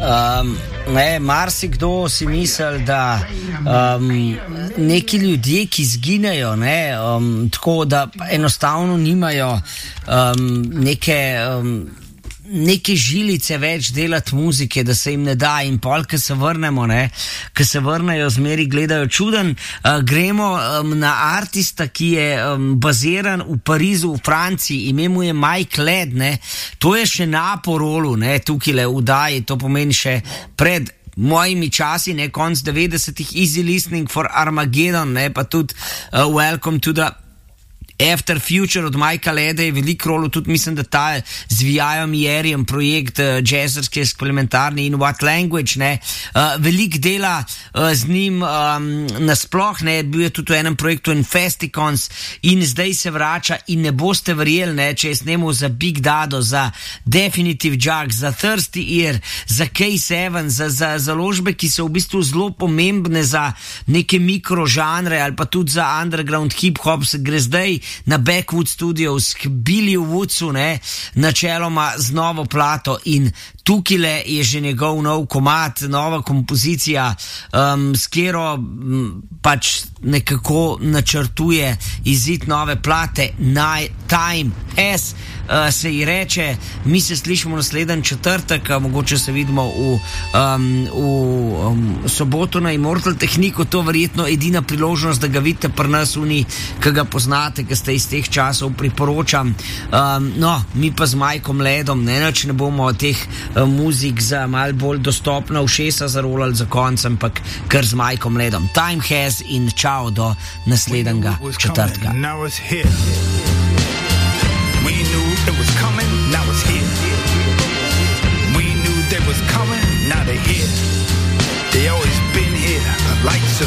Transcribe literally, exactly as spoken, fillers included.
Um, ne, marsikdo si misli, da um, neki ljudje, ki zginejo, ne, um, tako da enostavno nimajo um, neke, um, neke žilice več delati muzike, da se jim ne da, in pol, ko se vrnemo, ne, ko se vrnejo, zmeri gledajo čuden. Uh, gremo um, na artista, ki je um, baziran v Parizu, v Franciji, ime mu je Mike Led, ne. To je še na porolu, ne, tukaj le v daji, to pomeni še pred mojimi časi, ne, konc devetdesetih, Easy Listening for Armageddon, ne, pa tudi uh, Welcome to the After Future od Mikea Leda je veliko rolo, tudi mislim, da ta z Vijajom Jerjem projekt uh, jazzerski, eksperimentarni in What Language, ne, uh, veliko dela uh, z njim um, nasploh, ne, bil je tudi v enem projektu Infesticons in zdaj se vrača in ne boste verjeli, ne, če je snemal za Big Dado, za Definitive Jug, za Thirsty Ear, za K sedem, za, za založbe, ki so v bistvu zelo pomembne za neke mikrožanre ali pa tudi za underground hip-hop, se gre zdaj na Backwood Studios k Billy Woodsu, ne, načeloma z novo plato, in tukile je že njegov nov komad, nova kompozicija, um, s katero um, pač nekako načrtuje izid nove plate. Time Has uh, se ji reče. Mi se slišimo naslednji četrtek, mogoče se vidimo v, um, v um, soboto na Immortal Techniku, to verjetno edina priložnost, da ga vidite pri nas, uni, ki ga poznate, ki ste iz teh časov, priporočam. Um, no, mi pa z Mikeom Ledom ne, neč ne bomo teh uh, muzik za malo bolj dostopna ušesa zarolali za konc, ampak kar z Mikeom Ledom. Time Has in čao do naslednjega četrtka. We knew it was coming, now it's here. We knew they was coming, now they're here. They always been here, lights are